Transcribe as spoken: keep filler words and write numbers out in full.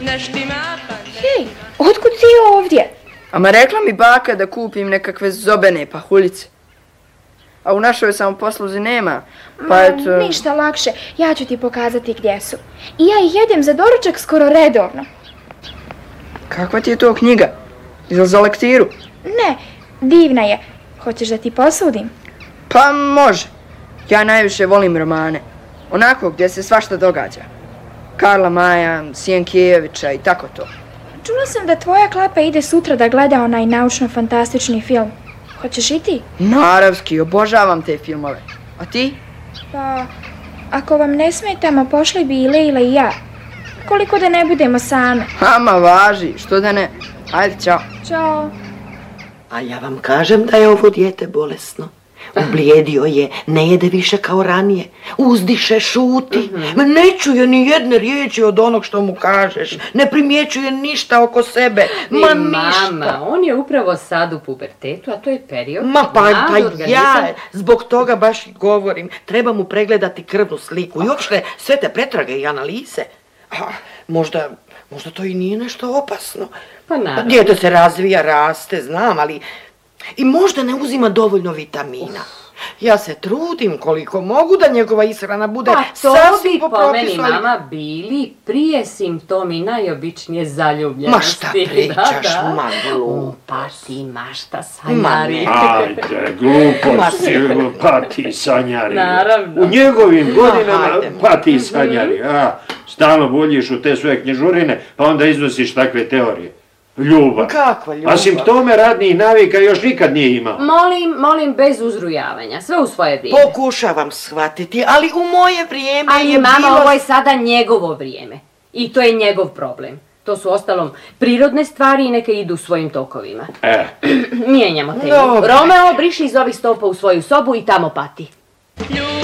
Hej, otkud ti ovdje? Ama rekla mi baka da kupim nekakve zobene pahuljice. A u našoj samoposluzi nema, pa eto... Ništa lakše, ja ću ti pokazati gdje su. I ja ih jedem za doručak skoro redovno. Kakva ti je to knjiga? Ili za lektiru? Ne, divna je. Hoćeš da ti posudim? Pa može. Ja najviše volim romane. Onako gdje se svašta događa. Karla Maja, Sienkijevića i tako to. Čula sam da tvoja klapa ide sutra da gleda onaj naučno-fantastični film. Hoćeš i ti? Naravski, obožavam te filmove. A ti? Pa, ako vam ne smetamo, pošli bi i Lejla i ja. Koliko da ne budemo same. Ama važi, što da ne. Ajde, čao. Ćao. A ja vam kažem da je ovo dijete bolesno. Ublijedio je, ne jede više kao ranije. Uzdiše, šuti. Mm-hmm. Ne čuje ni jedne riječi od onog što mu kažeš. Ne primjećuje ništa oko sebe. Ma I ništa. Mama, on je upravo sad u pubertetu, a to je period... Ma pa, pa organizam... ja zbog toga baš i govorim. Treba mu pregledati krvnu sliku i uopšte sve te pretrage i analize. A, možda, možda to i nije nešto opasno. Pa naravno. Dijete se razvija, raste, znam, ali... I možda ne uzima dovoljno vitamina. Ja se trudim koliko mogu da njegova ishrana bude sasvim po propisu. Pa to bi po meni, mama, bili prije simptomi najobičnije zaljubljenosti. Ma šta pričaš, da, da. Ma glupost. Pati mašta sanjari. Ajde, gluposti, pati sanjari. Naravno. U njegovim godinama pati sanjari. A, stalno buljiš u te svoje knjižurine, pa onda iznosiš takve teorije. Ljubav. Kakva ljubav? A simptome radnih navika još nikad nije imao. Molim, molim, bez uzrujavanja. Sve u svoje vrijeme. Pokušavam shvatiti, ali u moje vrijeme ali je bilo... Ali mama, ovo je sada njegovo vrijeme. I to je njegov problem. To su ostalom prirodne stvari i neke idu svojim tokovima. E. Mijenjamo temu. Dobre. Romeo, briši iz ovih stopa u svoju sobu i tamo pati.